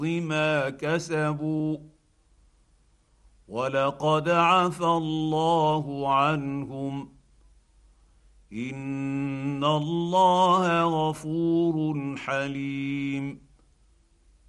ما كسبوا ولقد عفى الله عنهم ان الله غفور حليم.